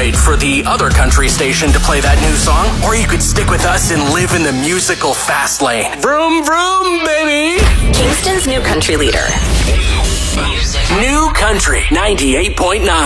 wait for the other country station to play that new song, or you could stick with us and live in the musical fast lane. Vroom, vroom, baby! Kingston's new country leader. New Country 98.9.